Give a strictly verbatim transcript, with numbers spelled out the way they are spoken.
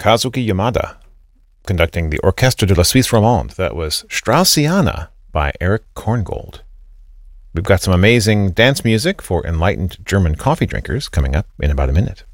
Kazuki Yamada, conducting the Orchestre de la Suisse Romande. That was Straussiana by Erich Korngold. We've got some amazing dance music for enlightened German coffee drinkers coming up in about a minute.